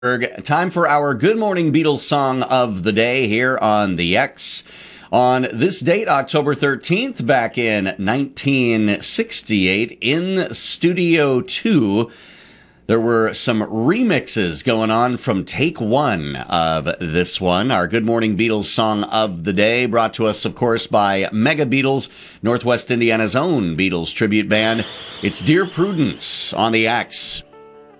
Time for our Good Morning Beatles song of the day here on the X. On this date, October 13th, back in 1968, in Studio 2, there were some remixes going on from take one of this one. Our Good Morning Beatles song of the day, brought to us, of course, by Mega Beatles, Northwest Indiana's own Beatles tribute band. It's Dear Prudence on the X.